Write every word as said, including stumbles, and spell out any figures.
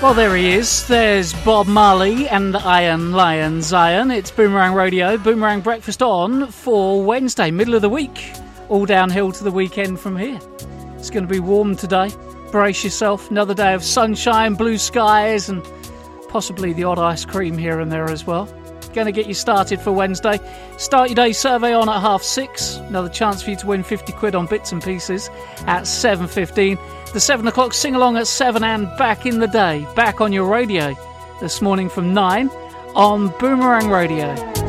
Well, there he is. There's Bob Marley and the Iron Lion Zion. It's Boomerang Radio, Boomerang Breakfast on for Wednesday, middle of the week. All downhill to the weekend from here. It's going to be warm today. Brace yourself. Another day of sunshine, blue skies, and possibly the odd ice cream here and there as well. Going to get you started for Wednesday. Start your day survey on at half six. Another chance for you to win fifty quid on bits and pieces at seven fifteen. The seven o'clock sing-along at seven and back in the day. Back on your radio this morning from nine on Boomerang Radio.